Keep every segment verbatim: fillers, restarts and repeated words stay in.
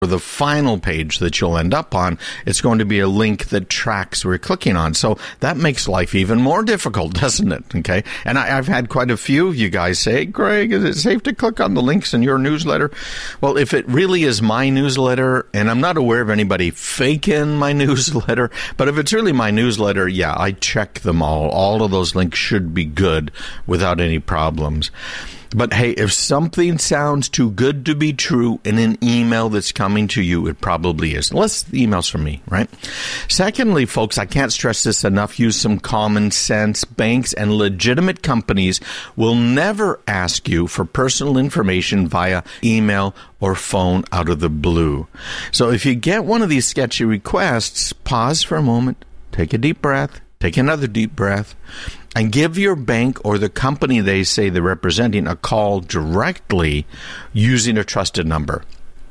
the final page that you'll end up on, it's going to be a link that tracks where you're clicking on. So that makes life even more difficult, doesn't it? Okay. And I, I've had quite a few of you guys say, Greg, is it safe to click on the links in your newsletter? Well, if it really is my newsletter, and I'm not aware of anybody faking my newsletter, but if it's really my newsletter, yeah, I check them all. All of those links should be good without any problems. But hey, if something sounds too good to be true in an email that's coming to you, it probably is. Unless the email's from me, right? Secondly, folks, I can't stress this enough. Use some common sense. Banks and legitimate companies will never ask you for personal information via email or phone out of the blue. So if you get one of these sketchy requests, pause for a moment, take a deep breath, take another deep breath, and give your bank or the company they say they're representing a call directly using a trusted number.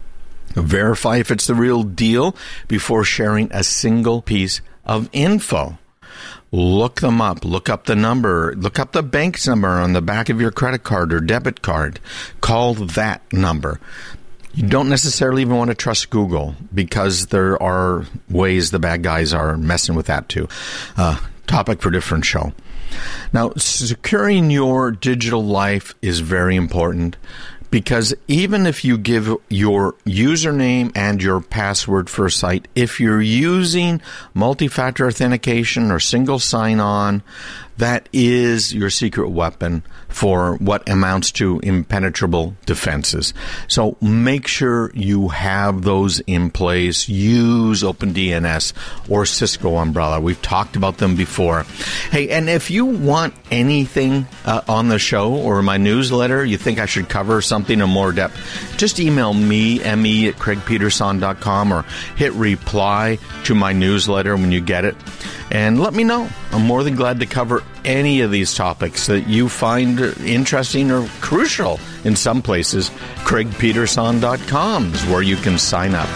Verify if it's the real deal before sharing a single piece of info. Look them up. Look up the number. Look up the bank's number on the back of your credit card or debit card. Call that number. You don't necessarily even want to trust Google because there are ways the bad guys are messing with that too. Uh, topic for a different show. Now, securing your digital life is very important because even if you give your username and your password for a site, if you're using multi-factor authentication or single sign-on, that is your secret weapon for what amounts to impenetrable defenses. So make sure you have those in place. Use OpenDNS or Cisco Umbrella. We've talked about them before. Hey, and if you want anything uh, on the show or my newsletter, you think I should cover something in more depth, just email me, me at craig peterson dot com, or hit reply to my newsletter when you get it. And let me know. I'm more than glad to cover any of these topics that you find interesting or crucial in some places. craig peterson dot com is where you can sign up.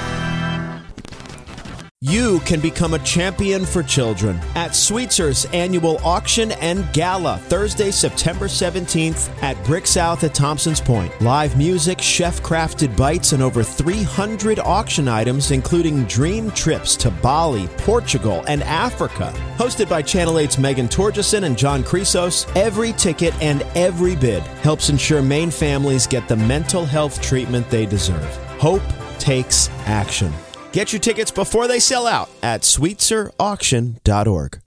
You can become a champion for children at Sweetzer's annual auction and gala, Thursday, September seventeenth at Brick South at Thompson's Point. Live music, chef-crafted bites, and over three hundred auction items, including dream trips to Bali, Portugal, and Africa. Hosted by Channel eight's Megan Torgeson and John Chrysos, every ticket and every bid helps ensure Maine families get the mental health treatment they deserve. Hope takes action. Get your tickets before they sell out at sweetser auction dot org.